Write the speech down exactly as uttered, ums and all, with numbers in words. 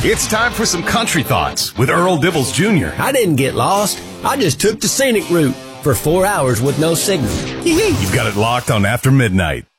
It's time for some country thoughts with Earl Dibbles Junior I didn't get lost. I just took the scenic route for four hours with no signal. You've got it locked on After Midnight.